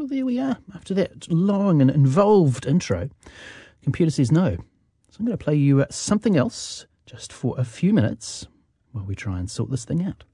Well, there we are. After that long and involved intro, computer says no. So I'm going to play you something else just for a few minutes while we try and sort this thing out.